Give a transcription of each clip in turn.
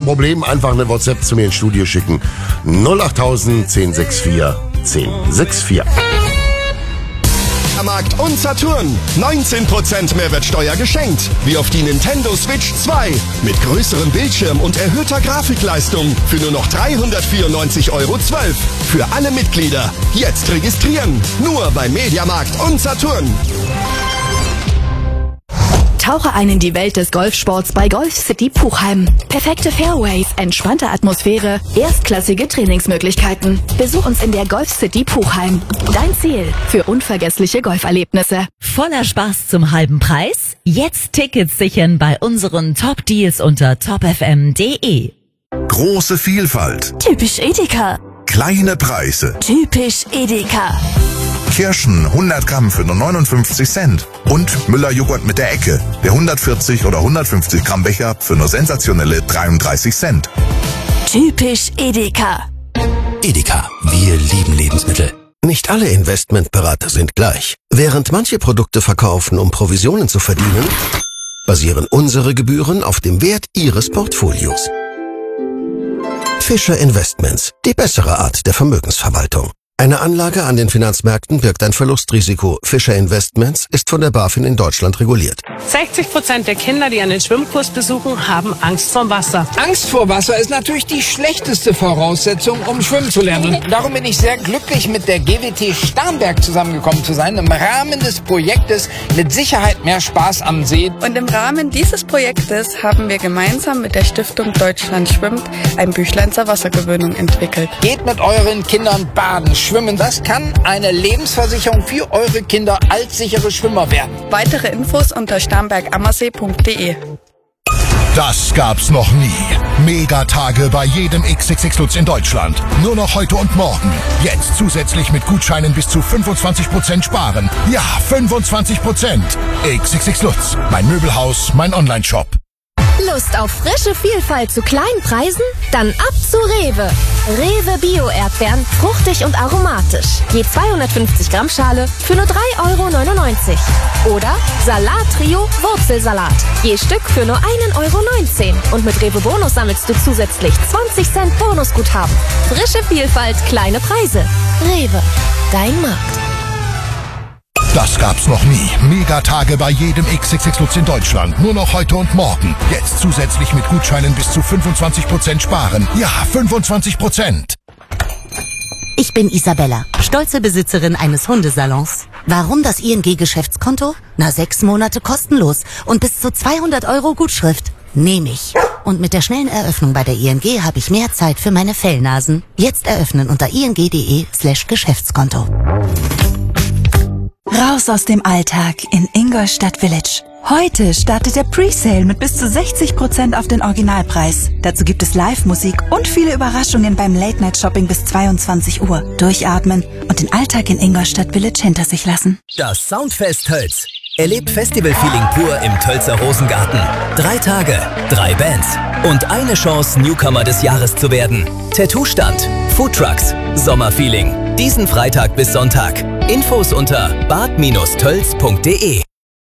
Problem, einfach eine WhatsApp zu mir ins Studio schicken. 08000 1064 1064. Markt und Saturn. 19% Mehrwertsteuer geschenkt. Wie auf die Nintendo Switch 2. Mit größerem Bildschirm und erhöhter Grafikleistung. Für nur noch 394,12 € Für alle Mitglieder. Jetzt registrieren. Nur bei Mediamarkt und Saturn. Tauche ein in die Welt des Golfsports bei Golf City Puchheim. Perfekte Fairways, entspannte Atmosphäre, erstklassige Trainingsmöglichkeiten. Besuch uns in der Golf City Puchheim. Dein Ziel für unvergessliche Golferlebnisse. Voller Spaß zum halben Preis? Jetzt Tickets sichern bei unseren Top-Deals unter topfm.de. Große Vielfalt. Typisch Edeka. Kleine Preise. Typisch Edeka. Kirschen 100 Gramm für nur 59 Cent. Und Müller-Joghurt mit der Ecke. Der 140 oder 150 Gramm Becher für nur sensationelle 33 Cent. Typisch Edeka. Edeka, wir lieben Lebensmittel. Nicht alle Investmentberater sind gleich. Während manche Produkte verkaufen, um Provisionen zu verdienen, basieren unsere Gebühren auf dem Wert Ihres Portfolios. Fischer Investments, die bessere Art der Vermögensverwaltung. Eine Anlage an den Finanzmärkten birgt ein Verlustrisiko. Fischer Investments ist von der BaFin in Deutschland reguliert. 60% der Kinder, die einen Schwimmkurs besuchen, haben Angst vorm Wasser. Angst vor Wasser ist natürlich die schlechteste Voraussetzung, um schwimmen zu lernen. Darum bin ich sehr glücklich, mit der GWT Starnberg zusammengekommen zu sein. Im Rahmen des Projektes Mit Sicherheit mehr Spaß am See. Und im Rahmen dieses Projektes haben wir gemeinsam mit der Stiftung Deutschland schwimmt ein Büchlein zur Wassergewöhnung entwickelt. Geht mit euren Kindern baden, schwimmen. Das kann eine Lebensversicherung für eure Kinder als sichere Schwimmer werden. Weitere Infos unter starnbergammersee.de. Das gab's noch nie. Megatage bei jedem XXX Lutz in Deutschland. Nur noch heute und morgen. Jetzt zusätzlich mit Gutscheinen bis zu 25% sparen. Ja, 25%. XXX Lutz. Mein Möbelhaus, mein Onlineshop. Lust auf frische Vielfalt zu kleinen Preisen? Dann ab zu Rewe. Rewe Bio-Erdbeeren, fruchtig und aromatisch. Je 250 Gramm Schale für nur 3,99 €. Oder Salat-Trio Wurzelsalat. Je Stück für nur 1,19 €. Und mit Rewe Bonus sammelst du zusätzlich 20 Cent Bonusguthaben. Frische Vielfalt, kleine Preise. Rewe, dein Markt. Das gab's noch nie. Megatage bei jedem XXX Lutz in Deutschland. Nur noch heute und morgen. Jetzt zusätzlich mit Gutscheinen bis zu 25% sparen. Ja, 25%. Ich bin Isabella, stolze Besitzerin eines Hundesalons. Warum das ING-Geschäftskonto? 6 Monate kostenlos und bis zu 200 € Gutschrift. Nehme ich. Und mit der schnellen Eröffnung bei der ING habe ich mehr Zeit für meine Fellnasen. Jetzt eröffnen unter ing.de/Geschäftskonto. Raus aus dem Alltag in Ingolstadt Village. Heute startet der Presale mit bis zu 60% auf den Originalpreis. Dazu gibt es Live-Musik und viele Überraschungen beim Late-Night-Shopping bis 22 Uhr. Durchatmen und den Alltag in Ingolstadt Village hinter sich lassen. Das Soundfest Tölz. Erlebt Festival-Feeling pur im Tölzer Rosengarten. 3 Tage, 3 Bands und eine Chance, Newcomer des Jahres zu werden. Tattoo-Stand, Foodtrucks, Sommerfeeling. Diesen Freitag bis Sonntag. Infos unter bad-tölz.de.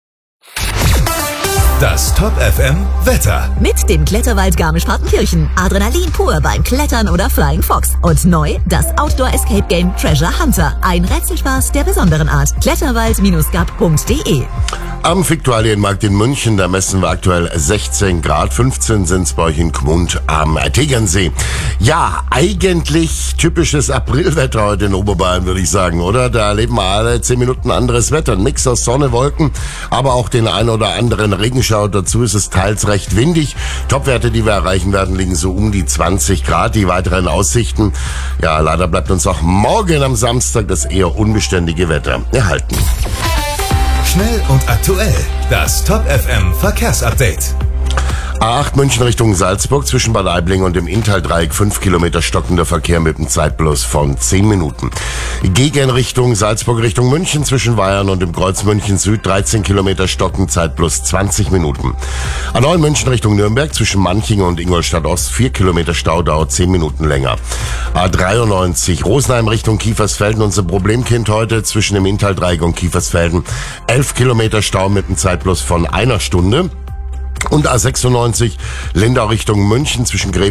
Das Top FM Wetter. Mit dem Kletterwald Garmisch-Partenkirchen. Adrenalin pur beim Klettern oder Flying Fox. Und neu das Outdoor Escape Game Treasure Hunter. Ein Rätselspaß der besonderen Art. Kletterwald-gap.de. Am Viktualienmarkt in München, da messen wir aktuell 16 Grad, 15 sind's bei euch in Gmund am Tegernsee. Ja, eigentlich typisches Aprilwetter heute in Oberbayern, würde ich sagen, oder? Da erleben wir alle 10 Minuten anderes Wetter. Ein Mix aus Sonne, Wolken, aber auch den ein oder anderen Regenschauer. Dazu ist es teils recht windig. Topwerte, die wir erreichen werden, liegen so um die 20 Grad. Die weiteren Aussichten, ja, leider bleibt uns auch morgen am Samstag das eher unbeständige Wetter erhalten. Schnell und aktuell. Das Top FM Verkehrsupdate. A8 München Richtung Salzburg zwischen Bad Aibling und dem Inntal-Dreieck 5 Kilometer stockender Verkehr mit einem Zeitplus von 10 Minuten. Gegen Richtung Salzburg Richtung München zwischen Weyern und dem Kreuz München Süd 13 Kilometer stocken, Zeitplus 20 Minuten. A9 München Richtung Nürnberg zwischen Manchingen und Ingolstadt Ost 4 Kilometer Stau, dauert 10 Minuten länger. A93 Rosenheim Richtung Kiefersfelden, unser Problemkind heute zwischen dem Inntal-Dreieck und Kiefersfelden 11 Kilometer Stau mit einem Zeitplus von 1 Stunde. Und A96 Lindau Richtung München zwischen